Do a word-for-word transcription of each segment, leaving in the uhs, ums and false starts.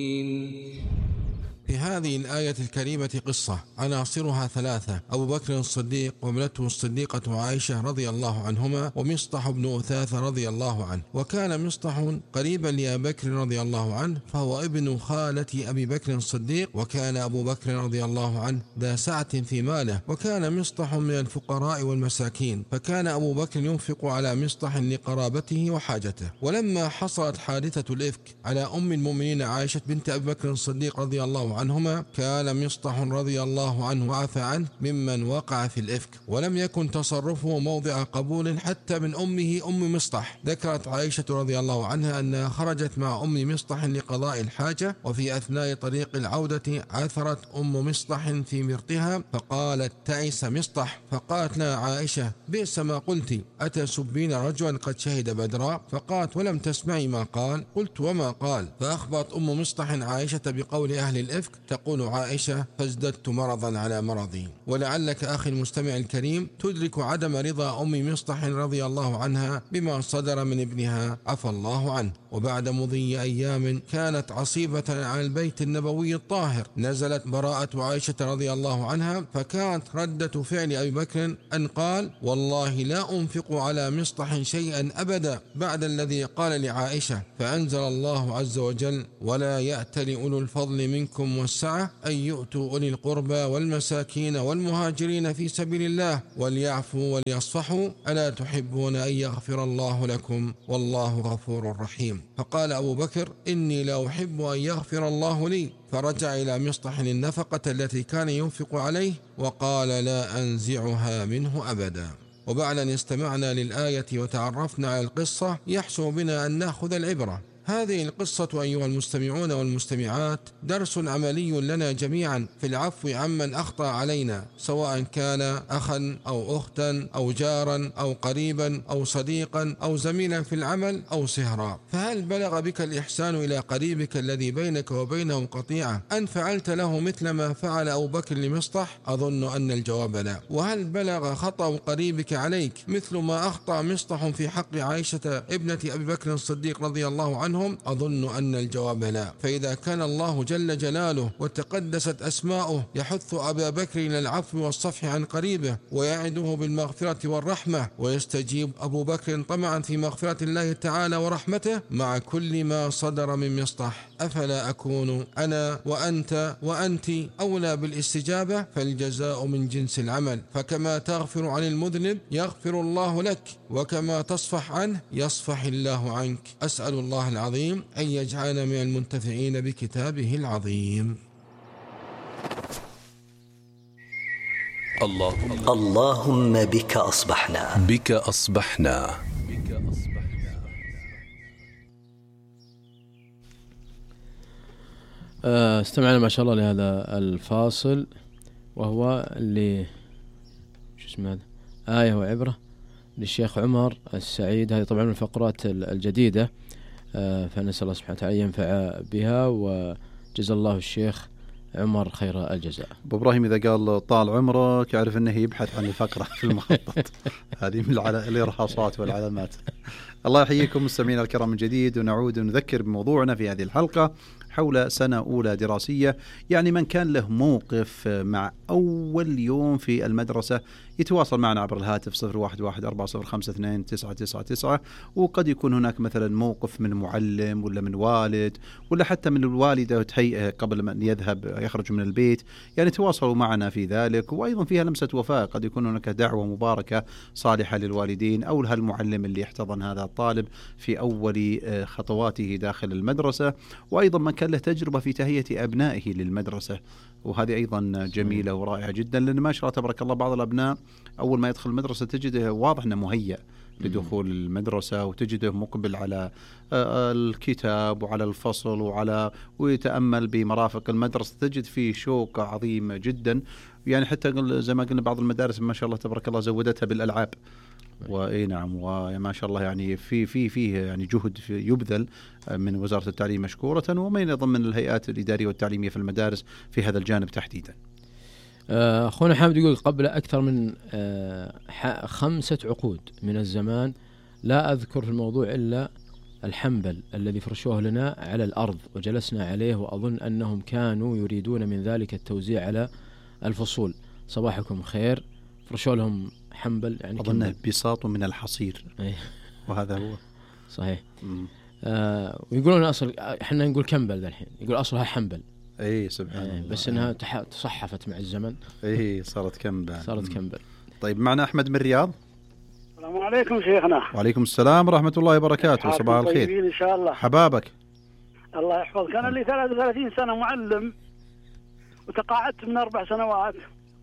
في هذه الآية الكريمة قصة عناصرها ثلاثة: أبو بكر الصديق وابنته الصديقة عائشة رضي الله عنهما ومصطح بن أثاث رضي الله عنه. وكان مصطح قريبا لأبي بكر رضي الله عنه فهو ابن خالة أبي بكر الصديق، وكان أبو بكر رضي الله عنه ذا سعة في ماله، وكان مصطح من الفقراء والمساكين، فكان أبو بكر ينفق على مصطح لقرابته وحاجته. ولما حصلت حادثة الإفك على أم المؤمنين عائشة بنت أبي بكر الصديق رضي الله عنهما، كان مصطح رضي الله عنه وعفى عنه ممن وقع في الإفك، ولم يكن تصرفه موضع قبول حتى من أمه أم مصطح. ذكرت عائشة رضي الله عنها أنها خرجت مع أم مصطح لقضاء الحاجة، وفي أثناء طريق العودة عثرت أم مصطح في مرطها فقالت: تعس مصطح. فقالت لها عائشة: بئس ما قلت، أتسبين رجلا قد شهد بدرا؟ فقالت: ولم تسمعي ما قال؟ قلت: وما قال؟ فأخبرت أم مصطح عائشة بقول أهل الإفك. تقول عائشة: فازددت مرضا على مرضي. ولعلك أخي المستمع الكريم تدرك عدم رضا أم مصطح رضي الله عنها بما صدر من ابنها عفى الله عنه. وبعد مضي أيام كانت عصيبة على البيت النبوي الطاهر، نزلت براءة عائشة رضي الله عنها، فكانت ردة فعل أبي بكر أن قال: والله لا أنفق على مصطح شيئا أبدا بعد الذي قال لعائشة. فأنزل الله عز وجل: ولا يأتل أولو الفضل منكم والسعة أن يؤتوا أولي القربى والمساكين والمهاجرين في سبيل الله وليعفوا وليصفحوا ألا تحبون أن يغفر الله لكم والله غفور رحيم. فقال أبو بكر: إني لا أحب أن يغفر الله لي. فرجع إلى مصطح النفقة التي كان ينفق عليه وقال: لا أنزعها منه أبدا. وبعد أن استمعنا للآية وتعرفنا على القصة يحسن بنا أن نأخذ العبرة. هذه القصة أيها المستمعون والمستمعات درس عملي لنا جميعا في العفو عمن أخطأ علينا، سواء كان أخا أو أختا أو جارا أو قريبا أو صديقا أو زميلا في العمل أو سهرا. فهل بلغ بك الإحسان إلى قريبك الذي بينك وبينه قطيعة أن فعلت له مثل ما فعل أبو بكر لمصطح؟ أظن أن الجواب لا. وهل بلغ خطأ قريبك عليك مثل ما أخطأ مصطح في حق عائشة ابنة أبي بكر الصديق رضي الله عنه؟ أظن أن الجواب لا. فإذا كان الله جل جلاله وتقدست أسماؤه يحث أبا بكر إلى العفو والصفح عن قريبه ويعده بالمغفرة والرحمة، ويستجيب أبو بكر طمعا في مغفرة الله تعالى ورحمته مع كل ما صدر من مصطح، أفلا أكون أنا وأنت وأنت أولى بالاستجابة؟ فالجزاء من جنس العمل، فكما تغفر عن المذنب يغفر الله لك، وكما تصفح عنه يصفح الله عنك. أسأل الله العظيم أن يجعلنا من المنتفعين بكتابه العظيم. اللهم اللهم بك أصبحنا بك أصبحنا استمعنا ما شاء الله لهذا الفاصل، وهو اللي شو اسمه آية وعبرة للشيخ عمر السعيد. هذه طبعا من الفقرات الجديدة، فنسأل الله سبحانه وتعالى ينفع بها، وجزا الله الشيخ عمر خير الجزاء. أبو إبراهيم إذا قال طال عمرك يعرف أنه يبحث عن الفقرة في المخطط. هذه من الإرهاصات والعلامات. الله يحييكم مستمعينا الكرام من جديد، ونعود ونذكر بموضوعنا في هذه الحلقة حول سنة أولى دراسية. يعني من كان له موقف مع أول يوم في المدرسة يتواصل معنا عبر الهاتف صفر واحد واحد أربعة صفر خمسة اثنين تسعة تسعة تسعة. وقد يكون هناك مثلا موقف من معلم ولا من والد ولا حتى من الوالدة تهيئه قبل ما يذهب يخرج من البيت، يعني تواصلوا معنا في ذلك. وأيضا فيها لمسة وفاء، قد يكون هناك دعوة مباركة صالحة للوالدين أو لهالمعلم اللي يحتضن هذا الطالب في أول خطواته داخل المدرسة. وأيضا من كان له تجربة في تهيئة أبنائه للمدرسة، وهذه أيضا جميلة ورائعة جدا، لأن ما شاء الله تبارك الله بعض الأبناء أول ما يدخل المدرسة تجده واضح أنه مهيأ لدخول المدرسة، وتجده مقبل على الكتاب وعلى الفصل وعلى ويتأمل بمرافق المدرسة، تجد فيه شوق عظيم جدا. يعني حتى زي ما قلنا بعض المدارس ما شاء الله تبارك الله زودتها بالألعاب، واي نعم، وما شاء الله يعني في في فيه يعني جهد في يبذل من وزارة التعليم مشكورة، ومن ضمن الهيئات الإدارية والتعليمية في المدارس في هذا الجانب تحديدا. أخونا حامد يقول قبل أكثر من خمسة عقود من الزمان لا أذكر في الموضوع إلا الحنبل الذي فرشوه لنا على الأرض وجلسنا عليه، وأظن أنهم كانوا يريدون من ذلك التوزيع على الفصول. صباحكم خير. فرشوا لهم حنبل يعني أظنه بساط من الحصير. أيه. وهذا هو صحيح. آه ويقولون أصل، إحنا نقول كمبل ذا الحين، يقول أصلها حنبل. اي سبحان الله. بس انها تصحفت مع الزمن. اي صارت كمبل. صارت كمبل. طيب معنا احمد من الرياض. السلام عليكم شيخنا. وعليكم السلام ورحمة الله وبركاته. صباح الخير ان شاء الله. حبابك. الله يحفظك. انا لي ثلاث وثلاثين سنة معلم، وتقاعدت من اربع سنوات،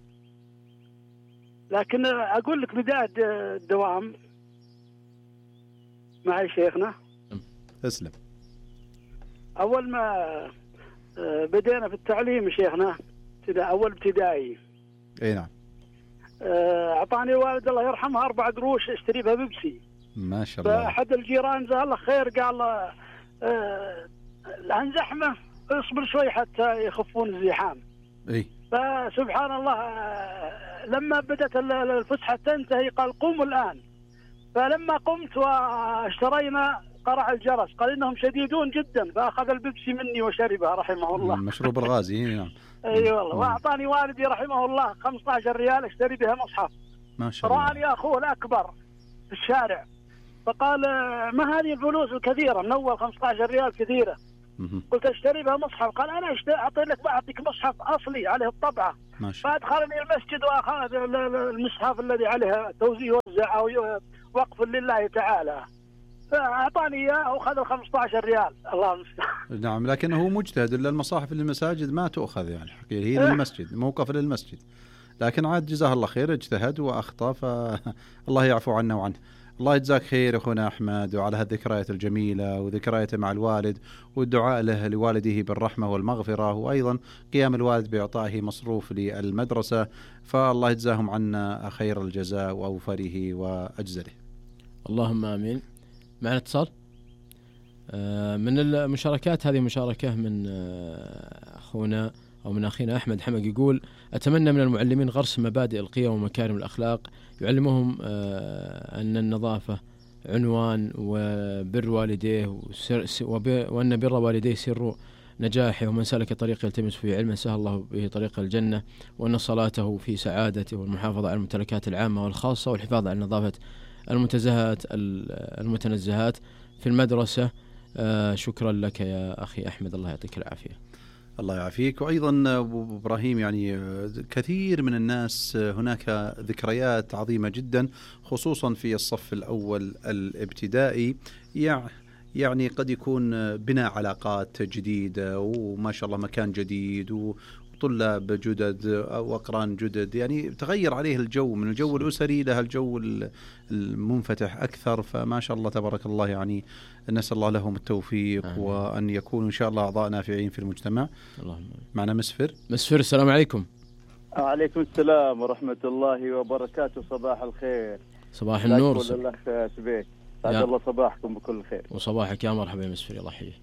لكن اقول لك بداية الدوام معي شيخنا. اسلم. اول ما بدينا في التعليم شيخنا، أول ابتدائي. اي نعم. أعطاني الوالد الله يرحمه أربع قروش اشتري بها بيبسي. ما شاء الله. فأحد الجيران جزاه الله خير قال له الآن زحمة، اصبر شوي حتى يخفون الزحام. اي. فسبحان الله لما بدأت الفسحة تنتهي قال قوموا الآن. فلما قمت واشترينا قرع الجرس، قال إنهم شديدون جدا، فأخذ البيبسي مني وشربها رحمه الله. مشروب الغازي. نعم. اي والله. واعطاني والدي رحمه الله خمسة عشر ريال اشتري بها مصحف. ما شاء الله. راني اخوه الاكبر في الشارع، فقال ما هذه الفلوس الكثيره؟ من اول خمسة عشر ريال كثيره. قلت اشتري بها مصحف. قال انا اعطي لك بعطيك مصحف اصلي عليه الطبعه. ما شاء الله. فادخلني المسجد واخذ المصحف الذي عليه توزيع وزع او وقف لله تعالى، فأعطاني إياه وأخذ الخمسة عشر ريال. الله المستعان. نعم، لكنه هو مجتهد، إلا المصاحف للمساجد ما تؤخذ يعني حقيقة، هي للمسجد، موقف للمسجد، لكن عاد جزاه الله خير اجتهد وأخطأ، فالله يعفو عنه وعنه. الله يجزاك خير أخونا أحمد، وعلى هالذكريات الجميلة وذكرياته مع الوالد، والدعاء له لوالده بالرحمة والمغفرة، وأيضا قيام الوالد بإعطائه مصروف للمدرسة، فالله يجزاهم عنا خير الجزاء وأوفره وأجزله. اللهم آمين. معنا اتصال من المشاركات، هذه مشاركة من أخونا أو من أخينا أحمد حمق، يقول أتمنى من المعلمين غرس مبادئ القيم ومكارم الأخلاق، يعلمهم أن النظافة عنوان وبر والديه، وأن بر والديه سر نجاحه، ومن سلك طريق يلتمس فيه علما سهل الله به طريق الجنة، وأن صلاته في سعادته، والمحافظة على الممتلكات العامة والخاصة، والحفاظ على نظافة المنتزهات المتنزهات في المدرسة. آه شكرا لك يا أخي أحمد، الله يعطيك العافية. الله يعافيك. وأيضا أبو إبراهيم، يعني كثير من الناس هناك ذكريات عظيمة جدا، خصوصا في الصف الأول الابتدائي، يعني قد يكون بناء علاقات جديدة، وما شاء الله مكان جديد و طلاب جدد وأقران جدد، يعني تغير عليه الجو من الجو الأسري إلى الجو المنفتح أكثر، فما شاء الله تبارك الله، يعني نسأل الله لهم التوفيق آمين. وأن يكونوا إن شاء الله أعضاء نافعين في المجتمع. اللهم. معنا مسفر. مسفر، السلام عليكم. وعليكم السلام ورحمة الله وبركاته. صباح الخير. صباح النور. الأخ شبيك، سعد الله صباحكم بكل خير. وصباحك يا مرحبا يا مسفر، الله يحييك.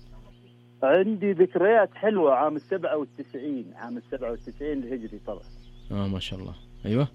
عندي ذكريات حلوة عام السبعة والتسعين، عام السبعة والتسعين الهجري طبعا. آه ما شاء الله. أيوة.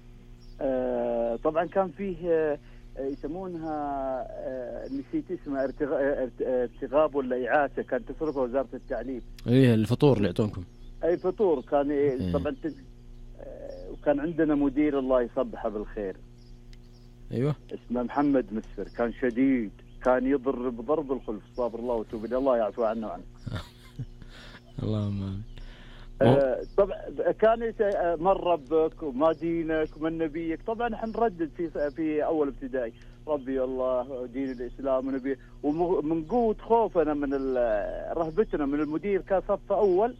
آه طبعا كان فيه آه يسمونها آه نسيت اسمها ارتغاب ولا إعاسة، كانت تصرفها وزارة التعليم. إيه الفطور اللي يعطونكم. أي فطور كان إيه طبعا. آه وكان عندنا مدير الله يصبحه بالخير. أيوة. اسمه محمد مسفر، كان شديد، كان يضرب ضرب الخلف، صابر الله وتوب إلى الله، يعفو عنه وعنه. اللهم آه طبعا كان من ربك وما دينك ومن نبيك، طبعا احنا نردد في في اول ابتدائي ربي الله دين الاسلام ونبي، ومن قوه خوفنا من رهبتنا من المدير كان صف اول،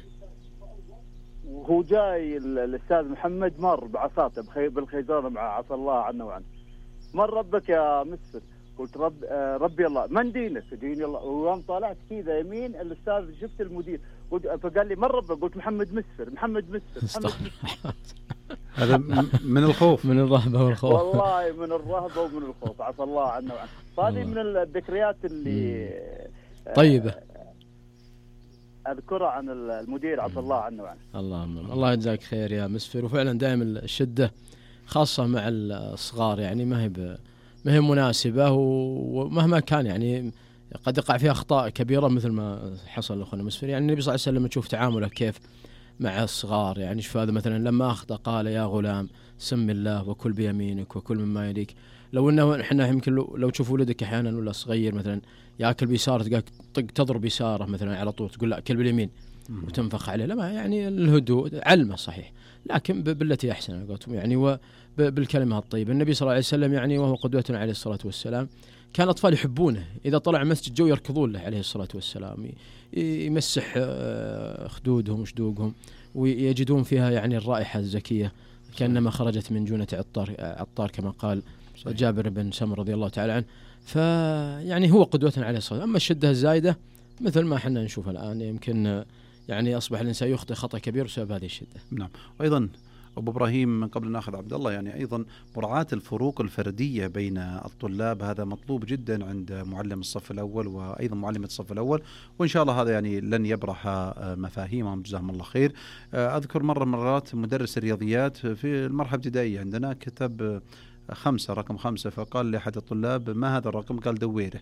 وهو جاي الاستاذ محمد مر بعصاته بالخيزران مع عصا الله عنه وعنه. من ربك يا مسفر؟ قلت رب آه ربي الله. من دينك؟ دين الله. ويوم طلعت كذا يمين الاستاذ شفت المدير فقال لي من ربك؟ قلت محمد مسفر. محمد مسفر. محمد مسفر. هذا من الخوف، من الرهبة والخوف. والله من الرهبة ومن الخوف، عفى الله عنه وعنه. هذه من الذكريات اللي طيبة أذكرها عن المدير عفى الله عنه وعنه. اللهم الله يجزاك خير يا مسفر. وفعلا دائما الشدة خاصة مع الصغار، يعني ما هي ما هي مناسبة، ومهما كان يعني قد يقع فيها أخطاء كبيرة مثل ما حصل لأخونا مسفر. يعني النبي صلى الله عليه وسلم تشوف تعامله كيف مع الصغار، يعني شوف هذا مثلا لما أخطأ قال يا غلام سم الله وكل بيمينك وكل مما يليك. لو إنه إحنا يمكن لو, لو تشوف ولدك أحيانا ولا صغير مثلا يأكل بيسار تقول طق تضرب بيساره مثلا على طول تقول لا كل باليمين وتنفخ عليه، لا يعني الهدوء علمه صحيح لكن بالتي أحسن قلتم يعني وبالكلمة الطيبة. النبي صلى الله عليه وسلم يعني وهو قدوتنا عليه الصلاة والسلام كان أطفال يحبونه، إذا طلع مسجد جو يركضون له عليه الصلاة والسلام، يمسح خدودهم وشدوقهم ويجدون فيها يعني الرائحة الزكية كأنما خرجت من جونة عطار, عطار كما قال صحيح. جابر بن سمر رضي الله تعالى عنه. فيعني هو قدوتنا عليه الصلاة. أما الشدة الزايدة مثل ما احنا نشوف الآن يمكن يعني أصبح الإنسان يخطئ خطأ كبير بسبب هذه الشدة. نعم. وأيضا أبو إبراهيم من قبل نأخذ عبد الله يعني أيضا مراعاة الفروق الفردية بين الطلاب هذا مطلوب جدا عند معلم الصف الأول وأيضا معلمة الصف الأول، وإن شاء الله هذا يعني لن يبرح مفاهيمهم جزاهم الله خير. أذكر مرة مرات مدرس الرياضيات في المرحلة الابتدائية عندنا كتب خمسة رقم خمسة، فقال لأحد الطلاب ما هذا الرقم؟ قال دويره.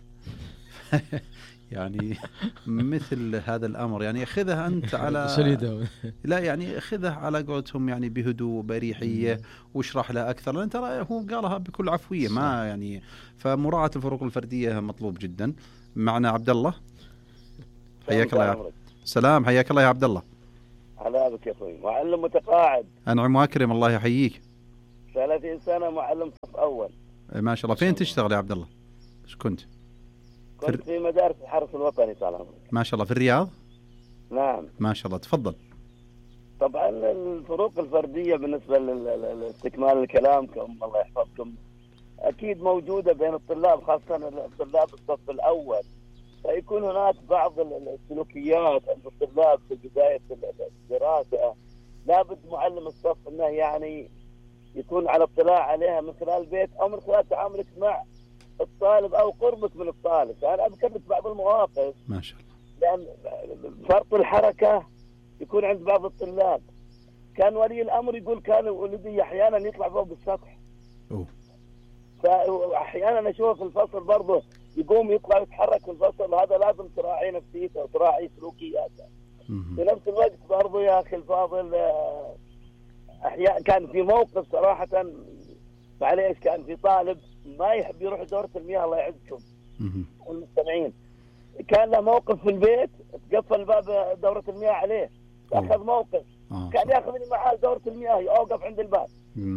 يعني مثل هذا الأمر يعني خذها أنت على لا يعني خذها على قولتهم يعني بهدوء بريحية واشرح له أكثر، لأن ترى هو قالها بكل عفوية ما يعني. فمراعاة الفروق الفردية مطلوب جدا. معنا عبد الله، حياك الله يا سلام. حياك الله يا عبد الله. على بك يا أخوي. معلم متقاعد. أنعم وأكرم الله يحييك. ثلاثين سنة معلم صف أول. ما شاء الله. فين تشتغل يا عبد الله؟ ايش كنت؟ كنت في مدارس الحرس الوطني طال عمرك. ما شاء الله. في الرياض؟ نعم. ما شاء الله. تفضل. طبعا الفروق الفردية بالنسبة لاستكمال الكلامكم الله يحفظكم أكيد موجودة بين الطلاب، خاصة الطلاب الصف الأول. فيكون هناك بعض السلوكيات عند الطلاب في بداية الدراسة لابد معلم الصف أنه يعني يكون على اطلاع عليها من خلال البيت أو من خلال تعاملك مع الطالب أو قربك من الطالب. أنا أذكر لك بعض المواقف ما شاء الله، لأن فرط الحركة يكون عند بعض الطلاب. كان ولي الأمر يقول كان ولدي أحيانا يطلع فوق السطح. أوه. فأحيانا أشوف في الفصل برضه يقوم يطلع يتحرك في الفصل، هذا لازم تراعي نفسيته وتراعي سلوكياته. في نفس الوقت برضه يا أخي الفاضل أحيانا كان في موقف صراحة معليش، كان في طالب ما يحب يروح دورة المياه الله يعزكم والمستمعين، كان له موقف في البيت تقفل باب دورة المياه عليه، أخذ موقف آه كان ياخذني معاه دورة المياه يوقف عند الباب.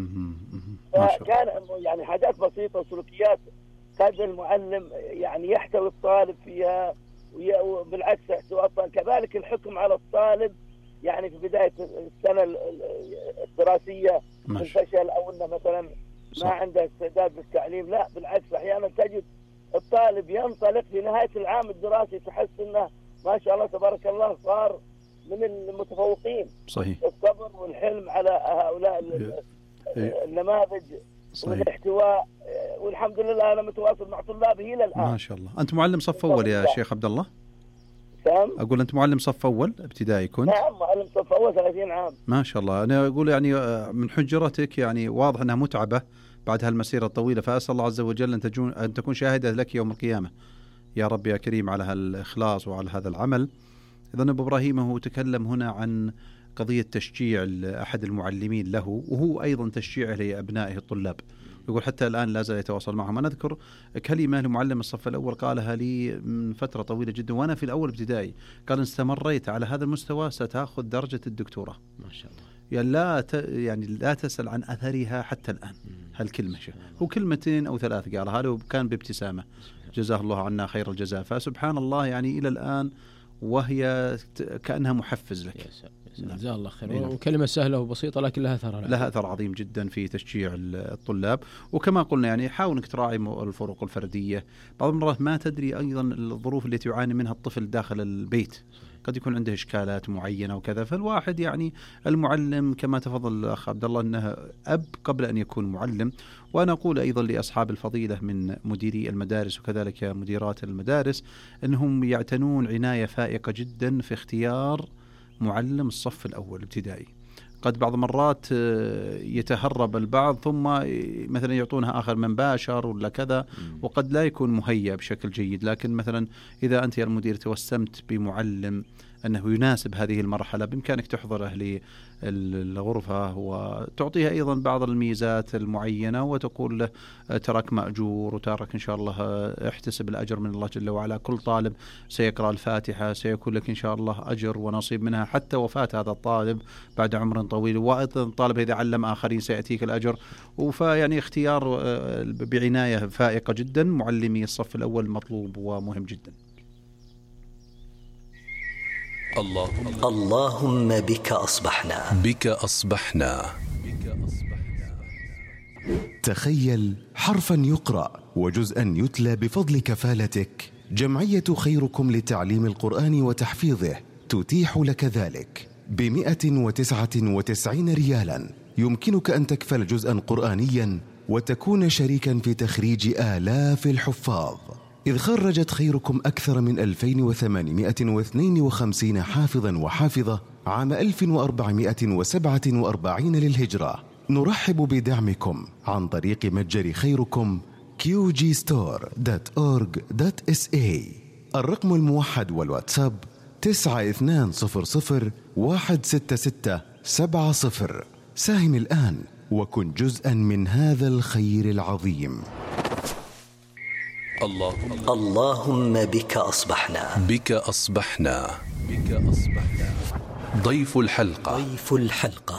فكان يعني حاجات بسيطة وسلوكيات قد المعلم يعني يحتوي الطالب فيها وبالعكس يحتوي الطالب. كذلك الحكم على الطالب يعني في بداية السنة الدراسية بالفشل أو أنه مثلا ما عنده استعداد للتعليم، لا بالعكس أحيانا تجد الطالب ينطلق في نهاية العام الدراسي تحس أنه ما شاء الله تبارك الله صار من المتفوقين. صحيح. الصبر والحلم على هؤلاء النماذج والاحتواء، والحمد لله أنا متواصل مع طلابي إلى الآن. ما شاء الله. أنت معلم صف أول يا شيخ عبد الله؟ سام؟ أقول أنت معلم صف أول ابتدائي كنت؟ نعم معلم صف أول ثلاثين عام. ما شاء الله. أنا أقول يعني من حجرتك يعني واضح أنها متعبة بعد هالمسيرة الطويلة، فأسأل الله عز وجل أن تكون أن تكون شاهدة لك يوم القيامة يا رب يا كريم على هالإخلاص وعلى هذا العمل. إذن أبو إبراهيم هو تكلم هنا عن قضية تشجيع أحد المعلمين له وهو أيضا تشجيعه لأبنائه الطلاب، يقول حتى الآن لا زال يتواصل معهم. أنا أذكر كلمة لمعلم الصف الأول قالها لي من فترة طويلة جدا وأنا في الأول ابتدائي، قال إن استمريت على هذا المستوى ستأخذ درجة الدكتوراه. ما شاء الله. يعني لا ت... يعني لا تسأل عن أثرها حتى الآن. هالكلمة هو كلمتين أو ثلاث قالها له وكان بابتسامة جزاه الله عنا خير الجزاء. فسبحان الله يعني إلى الآن وهي كأنها محفز لك. جزاه الله خير. وكلمة سهلة وبسيطة لكن لها أثر لها أثر عظيم جدا في تشجيع الطلاب. وكما قلنا يعني حاول انك تراعي الفروق الفردية. بعض المرات ما تدري أيضا الظروف التي يعاني منها الطفل داخل البيت، قد يكون عنده إشكالات معينة وكذا. فالواحد يعني المعلم كما تفضل الأخ عبد الله أنه أب قبل أن يكون معلم. وأنا أقول أيضا لأصحاب الفضيلة من مديري المدارس وكذلك مديرات المدارس أنهم يعتنون عناية فائقة جدا في اختيار معلم الصف الأول ابتدائي. قد بعض المرات يتهرب البعض ثم مثلا يعطونها آخر من باشر ولا كذا، وقد لا يكون مهيأ بشكل جيد. لكن مثلا إذا أنت يا المدير توسمت بمعلم أنه يناسب هذه المرحلة، بإمكانك تحضره للغرفة وتعطيها أيضا بعض الميزات المعينة وتقول له تراك مأجور وتراك إن شاء الله احتسب الأجر من الله جل وعلا. كل طالب سيقرأ الفاتحة سيكون لك إن شاء الله أجر ونصيب منها حتى وفاة هذا الطالب بعد عمر طويل، وأيضا الطالب إذا علم آخرين سيأتيك الأجر. وفيعني اختيار بعناية فائقة جدا معلمي الصف الأول مطلوب ومهم جدا. اللهم اللهم بك أصبحنا بك أصبحنا تخيل حرفا يقرأ وجزءا يتلى بفضل كفالتك. جمعية خيركم لتعليم القرآن وتحفيظه تتيح لك ذلك بمئة وتسعة وتسعين ريالا. يمكنك أن تكفل جزءا قرآنيا وتكون شريكا في تخريج آلاف الحفاظ، إذ خرجت خيركم أكثر من ألفين وثمانمئة واثنين وخمسين حافظا وحافظة عام ألف وأربعمئة وسبعة وأربعين للهجرة. نرحب بدعمكم عن طريق متجر خيركم كيو جي ستور دوت أورج دوت إس إيه. الرقم الموحد والواتساب تسعة اثنان صفر صفر واحد ستة ستة سبعة صفر. ساهم الآن وكن جزءا من هذا الخير العظيم. اللهم اللهم بك أصبحنا بك أصبحنا بك أصبحنا ضيف الحلقة ضيف الحلقة.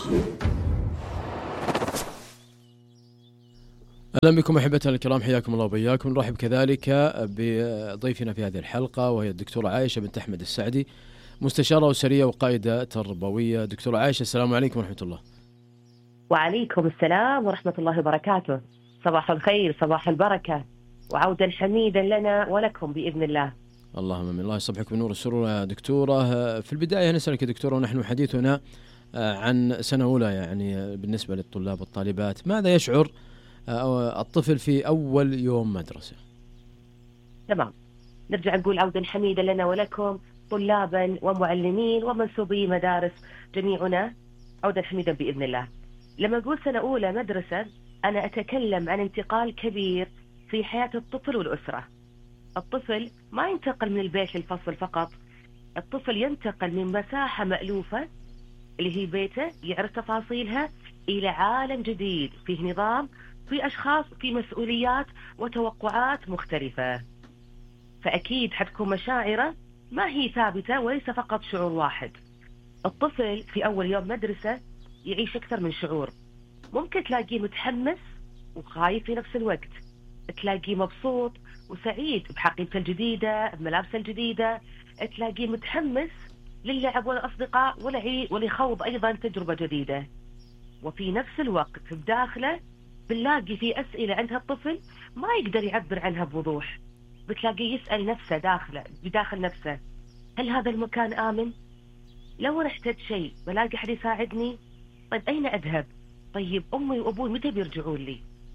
أهلا بكم أحبتنا الكرام، حياكم الله وبياكم. نرحب كذلك بضيفنا في هذه الحلقة وهي الدكتورة عائشة بنت أحمد السعدي، مستشارة أسرية وقائدة تربوية. دكتورة عائشة السلام عليكم ورحمة الله. وعليكم السلام ورحمة الله وبركاته. صباح الخير، صباح البركة، وعودا حميدا لنا ولكم بإذن الله. اللهم من الله يصبحكم نور السرور يا دكتورة. في البداية نسألك دكتورة، ونحن حديثنا عن سنة أولى يعني بالنسبة للطلاب والطالبات، ماذا يشعر الطفل في أول يوم مدرسة؟ تمام، نرجع نقول عودا حميدا لنا ولكم طلابا ومعلمين ومنسوبي مدارس جميعنا، عودا حميدا بإذن الله. لما أقول سنة أولى مدرسة أنا أتكلم عن انتقال كبير في حياة الطفل والأسرة. الطفل ما ينتقل من البيت للفصل فقط، الطفل ينتقل من مساحة مألوفة اللي هي بيته يعرف تفاصيلها إلى عالم جديد فيه نظام، في أشخاص، في مسؤوليات وتوقعات مختلفة. فأكيد حتكون مشاعره ما هي ثابتة وليس فقط شعور واحد. الطفل في أول يوم مدرسة يعيش أكثر من شعور. ممكن تلاقيه متحمس وخايف في نفس الوقت، تلاقيه مبسوط وسعيد بحقيبته الجديدة بملابسه الجديدة، تلاقيه متحمس للعب والأصدقاء ولخوض أيضا تجربة جديدة. وفي نفس الوقت بداخله بنلاقي في أسئلة عندها الطفل ما يقدر يعبر عنها بوضوح. بتلاقيه يسأل نفسه داخله بداخل نفسه، هل هذا المكان آمن؟ لو أنا احتجت شيء بلاقي حد يساعدني؟ طيب أين أذهب؟ طيب أمي وأبوي متى بيرجعون لي؟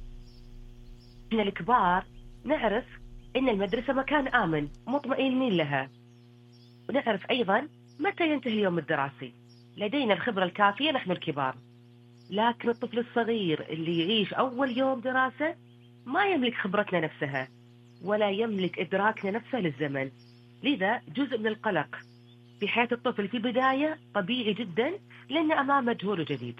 إحنا الكبار نعرف إن المدرسة مكان آمن مطمئنين لها، ونعرف أيضا متى ينتهي اليوم الدراسي، لدينا الخبرة الكافية نحن الكبار. لكن الطفل الصغير اللي يعيش أول يوم دراسة ما يملك خبرتنا نفسها ولا يملك إدراكنا نفسه للزمن، لذا جزء من القلق في حياة الطفل في البداية طبيعي جدا لأن أمام مجهول جديد.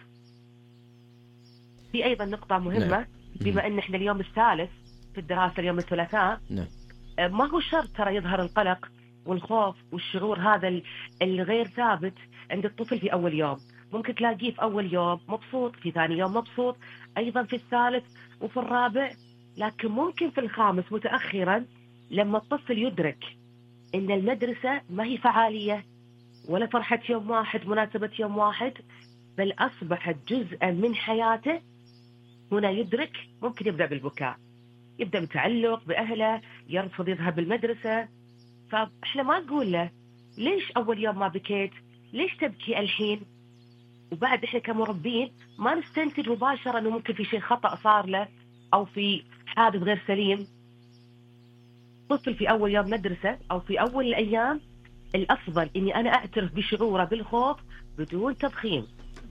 في أيضا نقطة مهمة، نعم. بما أن احنا اليوم الثالث في الدراسة اليوم الثلاثاء، نعم. ما هو شرط ترى يظهر القلق والخوف والشعور هذا الغير ثابت عند الطفل في أول يوم. ممكن تلاقيه في أول يوم مبسوط، في ثاني يوم مبسوط، أيضا في الثالث وفي الرابع، لكن ممكن في الخامس متأخرا لما الطفل يدرك إن المدرسة ما هي فعالية ولا فرحة يوم واحد مناسبة يوم واحد، بل أصبحت جزءا من حياته. هنا يدرك ممكن يبدأ بالبكاء، يبدأ بالتعلق بأهله، يرفض يذهب المدرسة. فإحنا ما نقول له ليش أول يوم ما بكيت، ليش تبكي الحين؟ وبعد إحنا كمربين ما نستنتج مباشرة أنه ممكن في شيء خطأ صار له أو في حادث غير سليم. طفل في أول يوم مدرسة أو في أول الأيام الأفضل إني أنا أعترف بشعوره بالخوف بدون تضخيم.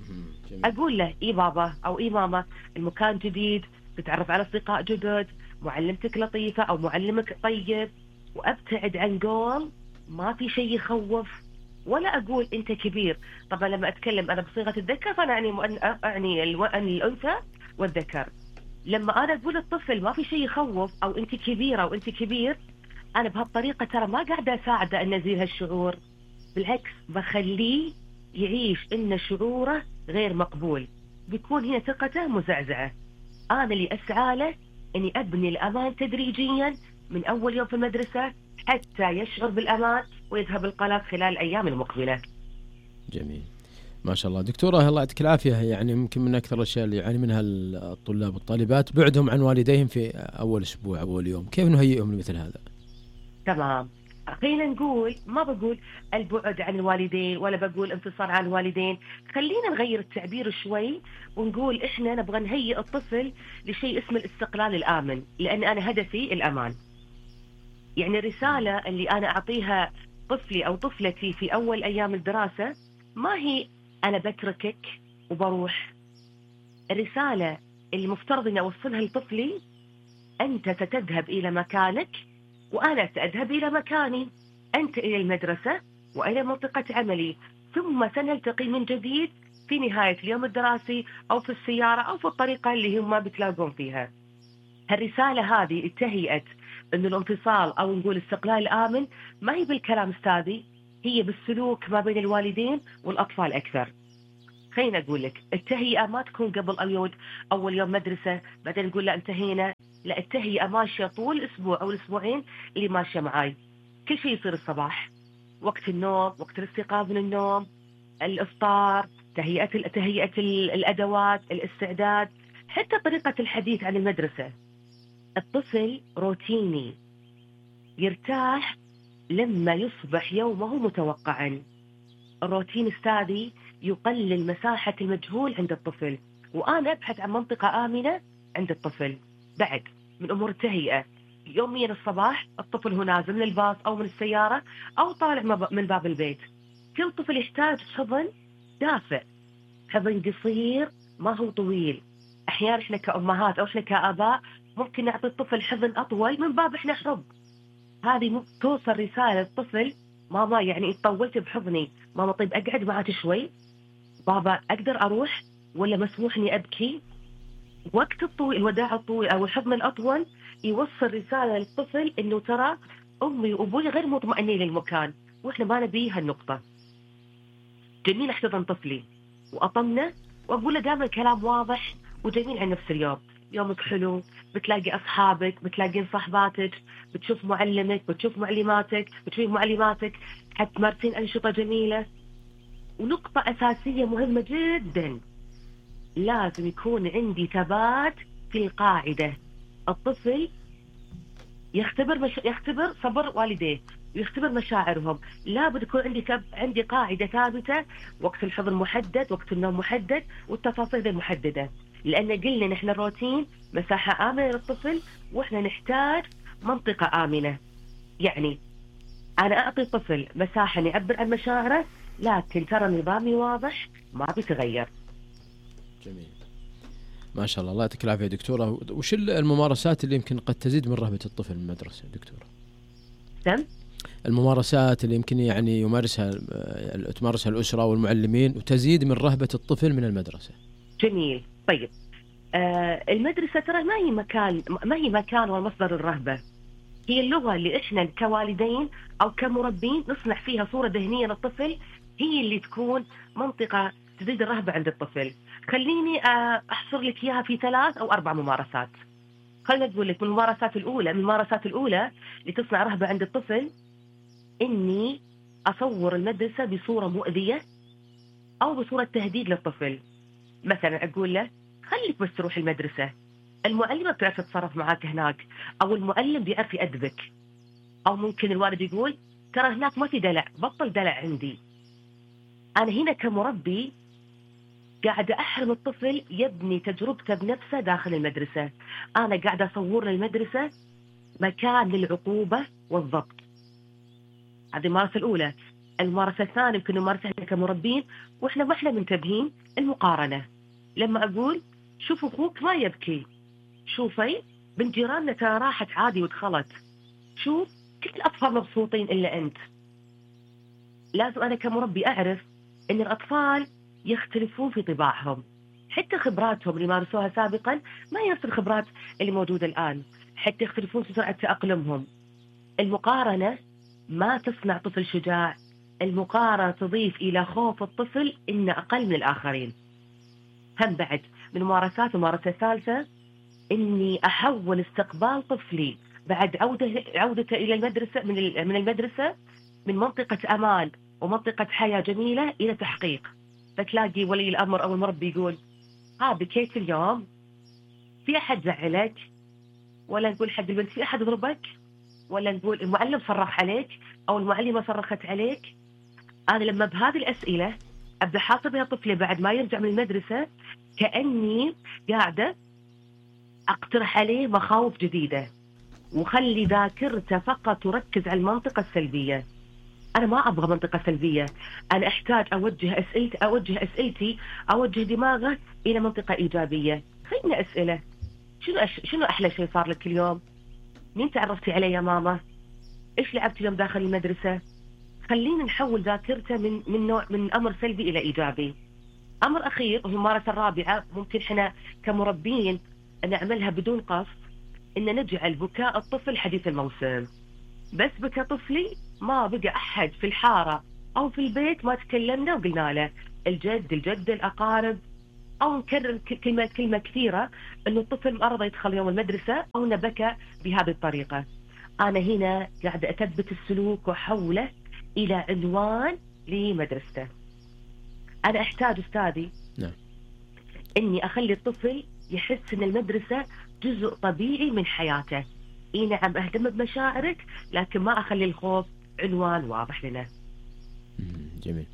أقول له إي بابا أو إي ماما، المكان جديد، تتعرف على أصدقاء جدد، معلمتك لطيفة أو معلمك طيب، وأبتعد عن قول ما في شيء يخوف، ولا أقول أنت كبير. طبعا لما أتكلم أنا بصيغة الذكر فأنا أعني أعني الأنثى والذكر. لما أنا أقول الطفل ما في شيء يخوف أو أنت كبيرة أو أنت كبير، أنا بهالطريقة ترى ما قاعدة أساعده أن يزيل هالشعور، بالعكس بخليه يعيش إن شعوره غير مقبول، بيكون هنا ثقته مزعزعة. أنا اللي أسعى له أني أبني الأمان تدريجيا من أول يوم في المدرسة حتى يشعر بالأمان ويذهب القلق خلال الأيام المقبلة. جميل، ما شاء الله دكتورة، الله يعطيك العافية. يعني يمكن من أكثر الأشياء اللي يعاني منها الطلاب والطالبات بعدهم عن والديهم في أول أسبوع أول يوم، كيف نهيئهم لمثل هذا؟ تمام، خلينا نقول ما بقول البعد عن الوالدين ولا بقول انفصال عن الوالدين، خلينا نغير التعبير شوي ونقول إحنا نبغى نهيئ الطفل لشيء اسمه الاستقلال الآمن، لأن أنا هدفي الأمان. يعني الرسالة اللي أنا أعطيها طفلي أو طفلتي في أول أيام الدراسة ما هي أنا بتركك وبروح. الرسالة اللي مفترض أن أوصلها لطفلي أنت ستذهب إلى مكانك وأنا سأذهب إلى مكاني، أنت إلى المدرسة وإلى منطقة عملي، ثم سنلتقي من جديد في نهاية اليوم الدراسي أو في السيارة أو في الطريقة اللي هم بتلاقون فيها. هالرسالة هذه اتهيئت أن الانفصال أو نقول استقلال الآمن ما هي بالكلام استاذي، هي بالسلوك ما بين الوالدين والأطفال أكثر. خلينا أقول لك التهيئة ما تكون قبل أول أول يوم مدرسة بعدين نقول لا انتهينا، لا، التهيئة ماشية طول الأسبوع أو الأسبوعين اللي ماشية معاي. كل شيء يصير الصباح، وقت النوم، وقت الاستيقاظ من النوم، الإفطار، تهيئة تهيئة الأدوات، الاستعداد، حتى طريقة الحديث عن المدرسة. الطفل روتيني يرتاح لما يصبح يومه متوقعا. الروتين استاذي يقلل مساحة المجهول عند الطفل، وأنا أبحث عن منطقة آمنة عند الطفل. بعد من أمور التهيئة يوميا الصباح الطفل هو نازل من الباص أو من السيارة أو طالع من باب البيت، كل طفل يحتاج حضن دافئ، حضن قصير ما هو طويل. أحيانا إحنا كأمهات أو إحنا كآباء ممكن نعطي الطفل حضن أطول من باب إحنا حب. هذه توصل رسالة للطفل ماما يعني طولت بحضني، ماما طيب أقعد معك شوي، بابا أقدر أروح ولا مسموحني أبكي. وقت الطويل الوداع الطويل أو الحضن الأطول يوصل رسالة للطفل إنه ترى أمي وأبوي غير مطمئنين للمكان وإحنا ما نبي هالنقطة. جميل أحتضن طفلي وأطمنه وأقول له دائما كلام واضح وجميل عن نفس اليوم. يومك حلو، بتلاقي أصحابك، بتلاقين صحباتك، بتشوف معلمك، بتشوف معلماتك، بتشوف معلماتك، حتمارسين أنشطة جميلة. ونقطة أساسية مهمة جدا، لازم يكون عندي ثبات في القاعدة. الطفل يختبر مش... يختبر صبر والديه ويختبر مشاعرهم، لابد يكون عندي كب... عندي قاعدة ثابتة، وقت الحضن محدد، وقت النوم محدد، والتفاصيل المحددة. لأن قلنا نحن الروتين مساحة آمنة للطفل وإحنا نحتاج منطقة آمنة. يعني أنا أعطي الطفل مساحة يعبر عن مشاعره، لكن ترى نظامي واضح ما بيتغير. جميل، ما شاء الله، الله يعطيك العافية دكتورة. وش الممارسات اللي يمكن قد تزيد من رهبة الطفل من المدرسة دكتورة؟ تم؟ الممارسات اللي يمكن يعني يمارسها تمارسها الأسرة والمعلمين وتزيد من رهبة الطفل من المدرسة. جميل، طيب آه المدرسة ترى ما هي مكان ما هي مكان ومصدر الرهبة، هي اللغة اللي إحنا كوالدين أو كمربين نصنع فيها صورة ذهنية للطفل، هي اللي تكون منطقة تزيد الرهبة عند الطفل. خليني أحصر لك إياها في ثلاث أو أربع ممارسات. خلينا نقول لك من الممارسات الأولى من الممارسات الأولى اللي تصنع رهبة عند الطفل إني أصور المدرسة بصورة مؤذية أو بصورة تهديد للطفل. مثلا أقول له خليك بس تروح المدرسة، المعلمة بتعرف تتصرف معاك هناك، أو المعلم بيعرف يأدبك. أو ممكن الوالد يقول ترى هناك ما في دلع، بطل دلع عندي. أنا هنا كمربي قاعدة أحرم الطفل يبني تجربته بنفسه داخل المدرسة. أنا قاعدة أصور للمدرسة مكان للعقوبة والضبط. هذه الممارسة الأولى. الممارسة الثانية يمكن نمارسها كمربين وإحنا ما إحنا منتبهين، المقارنة. لما أقول شوف أخوك ما يبكي، شوفي بنت جيراننا ترى راحت عادي ودخلت، شوف كل الأطفال مبسوطين إلا أنت. لازم أنا كمربي أعرف أن الأطفال يختلفون في طباعهم، حتى خبراتهم اللي مارسوها سابقا ما هي نفس الخبرات اللي موجودة الآن، حتى يختلفون في سرعة تأقلمهم. المقارنة ما تصنع طفل شجاع، المقارنة تضيف إلى خوف الطفل إنه أقل من الآخرين. هم بعد من ممارسات الممارسة الثالثة إني أحول استقبال طفلي بعد عودة عودته إلى المدرسة من من المدرسة من منطقة أمان ومنطقة حياة جميلة إلى تحقيق. فتلاقي ولي الأمر أو المربي يقول ها بكيت اليوم، في أحد زعلك؟ ولا نقول حق البنت في أحد ضربك؟ ولا نقول المعلم صرخ عليك أو المعلمة صرخت عليك؟ أنا لما بهذه الأسئلة أبدأ حاطة بها طفلي بعد ما يرجع من المدرسة كأني قاعدة أقترح عليه مخاوف جديدة، وخلي ذاكرته فقط تركز على المنطقة السلبية. أنا ما أبغى منطقة سلبية، أنا أحتاج أوجه أسئلتي أوجه أسئلتي أوجه دماغه إلى منطقة إيجابية. خلينا أسئلة، شنو أش... شنو أحلى شيء صار لك اليوم؟ مين تعرفتي عليه يا ماما؟ إيش لعبتي اليوم داخل المدرسة؟ خلينا نحول ذاكرته من من نوع من أمر سلبي إلى إيجابي. أمر أخير وهي الممارسة الرابعة، ممكن إحنا كمربين نعملها بدون قصد، إن نجعل بكاء الطفل حديث الموسم. بس بكى طفلي ما بقى أحد في الحارة أو في البيت ما تكلمنا وقلنا له الجد الجدة الأقارب، أو نكرر كلمة كلمة كثيرة إنه الطفل ما رضى يدخل يوم المدرسة أو نبكى بهذه الطريقة. أنا هنا قاعدة أثبت السلوك وأحوله إلى عنوان لمدرسته. أنا أحتاج أستاذي نعم. إني أخلي الطفل يحس إن المدرسة جزء طبيعي من حياته. إيه نعم أهتم بمشاعرك، لكن ما أخلي الخوف عنوان واضح لنا. جميل.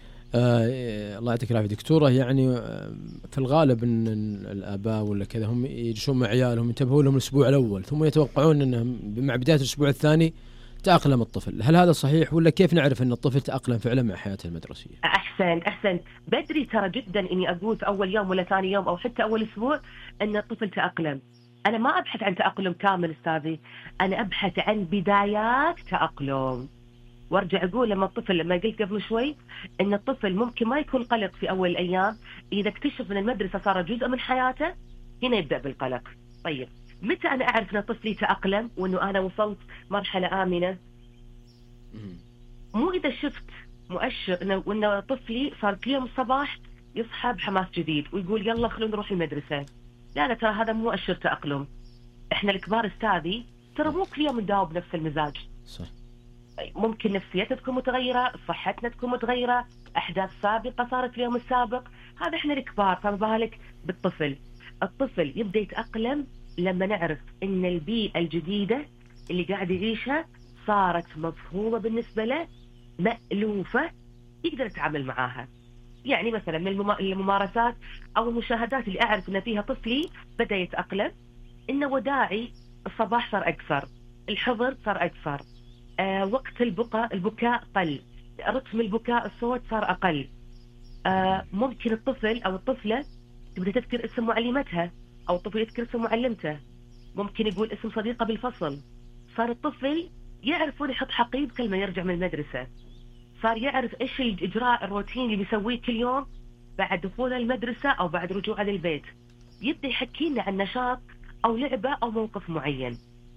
آه الله يعطيك العافية دكتورة. يعني آه في الغالب أن الآباء ولا كذا هم يجلسون مع عيالهم ينتبهون لهم الأسبوع الأول، ثم يتوقعون أنهم مع بداية الأسبوع الثاني تأقلم الطفل. هل هذا صحيح، ولا كيف نعرف أن الطفل تأقلم فعلا مع حياته المدرسية؟ أحسن أحسن بدري ترى جدا إني أقول في أول يوم ولا ثاني يوم أو حتى أول أسبوع أن الطفل تأقلم. أنا ما أبحث عن تأقلم كامل أستاذي، أنا أبحث عن بدايات تأقلم. وارجع أقول لما الطفل لما قلت قبل شوي أن الطفل ممكن ما يكون قلق في أول الأيام، إذا اكتشف أن المدرسة صار جزء من حياته هنا يبدأ بالقلق. طيب متى أنا أعرف أن طفلي تأقلم وأنه أنا وصلت مرحلة آمنة؟ مو إذا شفت مؤشر إنه وإنه طفلي صار كل يوم الصباح يصحى بحماس جديد ويقول يلا خلونا نروح المدرسة. لا لا ترى هذا مو مؤشر تأقلم. إحنا الكبار أستاذي ترى مو كل يوم نداوم بنفس المزاج. صح. ممكن نفسيتنا تكون متغيرة، صحتنا تكون متغيرة، أحداث سابقة صارت اليوم السابق. هذا إحنا الكبار، فما بالك بالطفل. الطفل يبدأ يتأقلم لما نعرف إن البيئة الجديدة اللي قاعد يعيشها صارت مفهومة بالنسبة له، مألوفة، يقدر يتعامل معاها. يعني مثلا من الممارسات أو المشاهدات اللي أعرف إن فيها طفلي بدأ يتأقلم، إنه وداعي الصباح صار أكثر، الحضر صار أكثر، آه وقت البكاء البكاء قل، رتم البكاء الصوت صار أقل. آه ممكن الطفل أو الطفلة تبدأ تذكر اسم معلمتها، أو الطفل يذكر اسم معلمته، ممكن يقول اسم صديقه بالفصل. صار الطفل يعرف وين يحط حقيبته لما يرجع من المدرسة، صار يعرف إيش الإجراء الروتين اللي بيسويه كل يوم بعد دخوله المدرسة أو بعد رجوعه للبيت. يبدأ يحكينا عن نشاط أو لعبة أو موقف معين.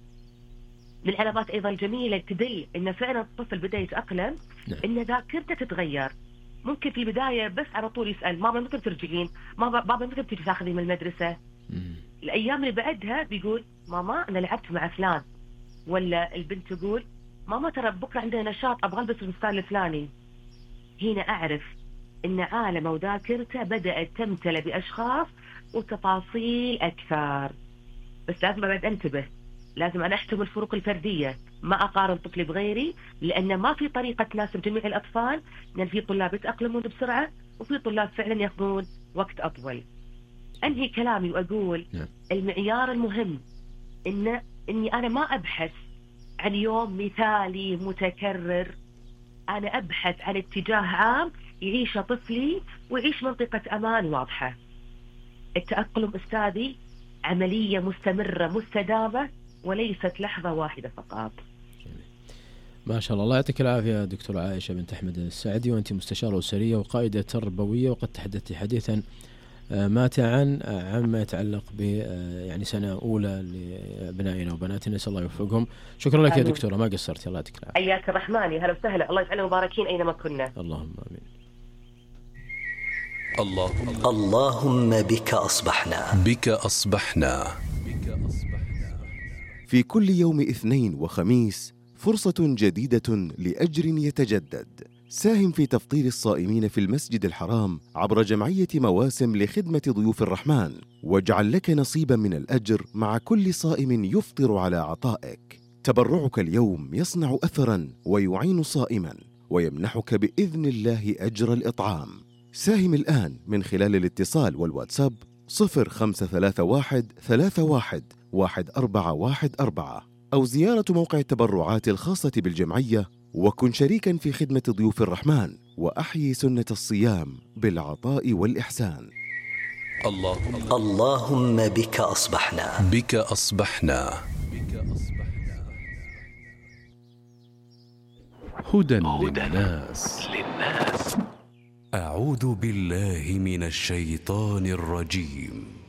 من العلامات أيضا الجميلة تدل إن فعلا الطفل بدأ يتأقلم إن ذاكرته تتغير. ممكن في البداية بس على طول يسأل ماما متى ترجعين؟ ماما بابا متى بتيجي تاخذي من المدرسة؟ مم. الأيام اللي بعدها بيقول ماما أنا لعبت مع فلان، ولا البنت تقول ماما ترى بكرة عندنا نشاط أبغى ألبس الفستان الفلاني. هنا أعرف إن عالمه وذاكرته بدأت تمتلئ بأشخاص وتفاصيل أكثر. بس لازم بعد أنتبه، لازم أنا أحترم الفروق الفردية، ما أقارن طفلي بغيري، لأن ما في طريقة تناسب جميع الأطفال، لأن في طلاب يتأقلمون بسرعة وفي طلاب فعلا يأخذون وقت أطول. أنهي كلامي وأقول المعيار المهم إن إني أنا ما أبحث عن يوم مثالي متكرر، أنا أبحث عن اتجاه عام يعيش طفلي ويعيش منطقة أمان واضحة. التأقلم أستاذي عملية مستمرة مستدامة وليست لحظة واحدة فقط. ما شاء الله. الله يعطيك العافية دكتورة عائشة بنت أحمد السعدي، وأنت مستشارة أسرية وقائدة تربوية، وقد تحدثت حديثا ماتعا عما يتعلق ب يعني سنة أولى لأبنائنا وبناتنا، نسأل الله يوفقهم. شكرا لك آمين. يا دكتورة ما قصرت، الله يعطيك العافية. حياك الرحمن، هلا وسهلا، الله يجعلنا مباركين أينما كنا. اللهم آمين. اللهم اللهم بك أصبحنا بك أصبحنا في كل يوم اثنين وخميس فرصة جديدة لأجر يتجدد. ساهم في تفطير الصائمين في المسجد الحرام عبر جمعية مواسم لخدمة ضيوف الرحمن، واجعل لك نصيبا من الأجر مع كل صائم يفطر على عطائك. تبرعك اليوم يصنع أثرا ويعين صائما ويمنحك بإذن الله أجر الإطعام. ساهم الآن من خلال الاتصال والواتساب صفر خمسة ثلاثة واحد ثلاثة واحد واحد أربعة واحد أربعة، أو زيارة موقع التبرعات الخاصة بالجمعية، وكن شريكا في خدمة ضيوف الرحمن وأحيي سنة الصيام بالعطاء والإحسان. اللهم اللهم بك أصبحنا بك أصبحنا هدى للناس. أعوذ بالله من الشيطان الرجيم.